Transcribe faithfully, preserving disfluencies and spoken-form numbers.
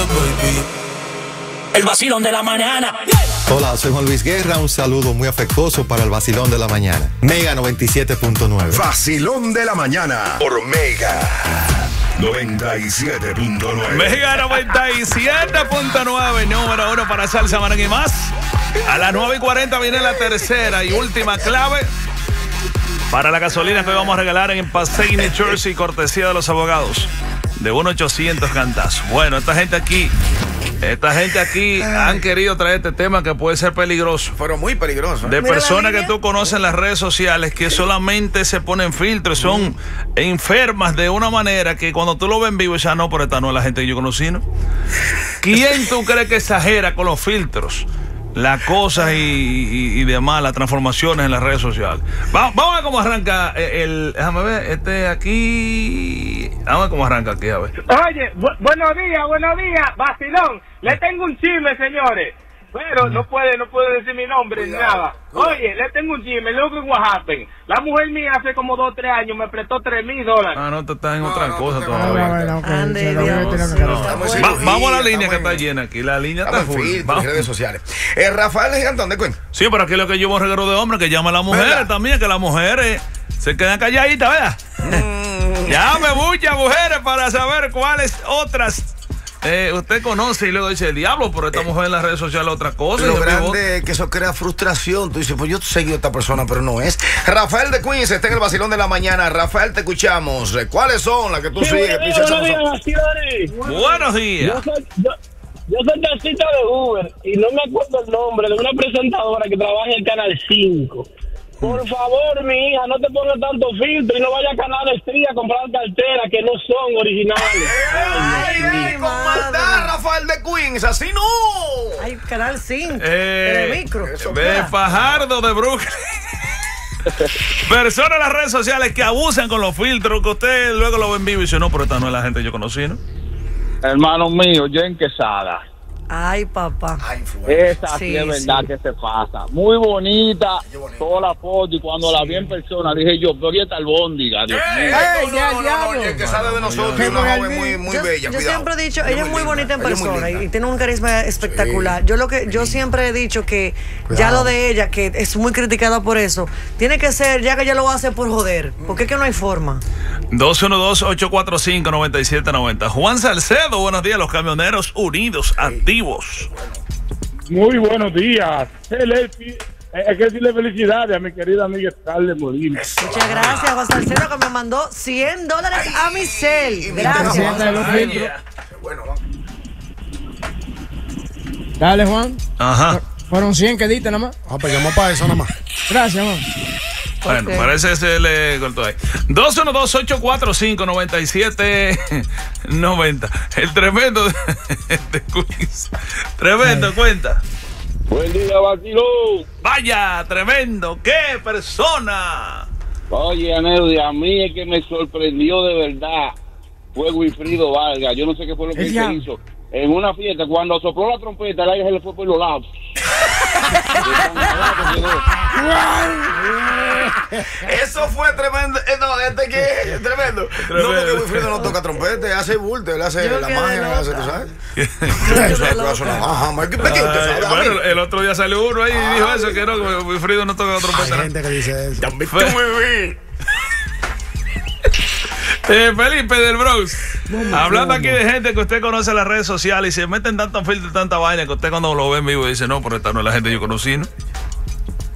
baby. El vacilón de la mañana. Hola, soy Juan Luis Guerra. Un saludo muy afectuoso para el vacilón de la mañana. Mega noventa y siete punto nueve. Vacilón de la mañana por Mega noventa y siete punto nueve. Mega noventa y siete punto nueve, número uno para salsa, merengue y más. A las nueve y cuarenta viene la tercera y última clave para la gasolina que hoy vamos a regalar en Passaic, New Jersey, cortesía de los abogados de uno ochocientos Cantazo. Bueno, esta gente aquí, esta gente aquí han querido traer este tema que puede ser peligroso. Pero muy peligroso. ¿eh? De personas que tú conoces en las redes sociales que solamente se ponen filtros, son mm. enfermas de una manera que cuando tú lo ves en vivo, ya no, pero esta no es la gente que yo conocí, ¿no? ¿Quién tú crees que exagera con los filtros? Las cosas y, y, y demás, las transformaciones en las redes sociales. Vamos, vamos a ver cómo arranca el... Déjame ver, este aquí... Vamos a ver cómo arranca aquí, a ver. Oye, bu buenos días, buenos días, vacilón. Le tengo un chisme, señores. Pero no puede, no puede decir mi nombre ni nada. Oye, le tengo un chisme, look at what happened. La mujer mía hace como dos o tres años me prestó tres mil dólares. Ah, no, te estás en no, otra no, cosa no, No, todavía. no, okay, Ande, no, Dios, no, no. Va, vamos a la línea que está llena aquí. La línea está full. En redes sociales. Eh, Rafael Gigantón, ¿de cuenta? Sí, pero aquí lo que llevo un regalo de hombre que llama a las mujeres también, que las mujeres se quedan calladitas, ¿verdad? Mm. Llame muchas mujeres para saber cuáles otras Eh, usted conoce y luego dice el diablo, pero esta mujer en las redes sociales otra cosa. Lo grande es que eso crea frustración. Tú dices, pues yo seguí a esta persona, pero no es. Rafael de Queens está en el vacilón de la mañana. Rafael, te escuchamos. ¿Cuáles son las que tú sí, sigues? Buenos días, buenos días, Buenos días. Yo soy, yo, yo soy taxista de Uber y no me acuerdo el nombre de una presentadora que trabaja en el Canal cinco. Por favor, mi hija, no te pongas tanto filtro y no vayas a Canal Estrella a comprar carteras que no son originales. ¡Ay, ay, ¿cómo está Rafael de Queens? Así no. Ay, Canal cinco. Eh, Telemicro. De Fajardo, de Brooklyn. Personas en las redes sociales que abusan con los filtros, que usted luego lo ve en vivo y dice, no, pero esta no es la gente que yo conocí, ¿no? Hermano mío, Jen Quesada. Ay, papá. Ay, esa sí, sí es verdad sí. que se pasa. Muy bonita, toda la foto. Y cuando sí. la vi en persona, dije yo, pero ¿y esta albóndiga? Dios mío. ¡Ey, no, no, no, no, que sale de nosotros, es una joven muy, muy yo, bella. Yo siempre he dicho, ella es muy bonita en persona y tiene un carisma espectacular. Sí. Yo lo que yo siempre he dicho que cuidado. Ya lo de ella, que es muy criticada por eso, tiene que ser, ya que ella lo hace por joder, porque es que no hay forma. dos uno dos, ocho cuatro cinco, nueve siete nueve cero. Juan Salcedo, buenos días, los camioneros unidos, activos. Muy buenos días. Hay que decirle felicidades a mi querida amiga Scarlett Molina. Muchas gracias, Juan Salcedo, que me mandó cien dólares a mi cel. Gracias. Bueno, dale, Juan. Ajá. Fueron cien que diste nada más. Ah, pues llamó para eso nada más. Gracias, Juan. Bueno, okay. Parece que se le cortó ahí. dos uno dos, ocho cuatro cinco, nueve siete nueve cero. El tremendo de, de Queens. Tremendo, Ay. Cuenta. Buen día, vacilón. Vaya, tremendo. ¡Qué persona! Oye, Aneudi, a mí es que me sorprendió de verdad fue Wilfrido Vargas. Yo no sé qué fue lo que él hizo. En una fiesta, cuando sopló la trompeta, el aire se le fue por los lados. Eso fue tremendo. Eh, no, este que es tremendo. tremendo. No, porque Wilfrido no toca trompeta, hace bulto, él hace yo la magia, él hace, tú sabes. Eso una maja. Bueno, el otro día salió uno ahí y dijo eso, que no, que Wilfrido no toca trompeta. Hay gente que dice eso. Eh, Felipe del Bronx, no, hablando aquí de gente que usted conoce en las redes sociales y se meten tantos filtros y tanta vaina que usted cuando lo ve en vivo dice, no, pero esta no es la gente que yo conocí, ¿no?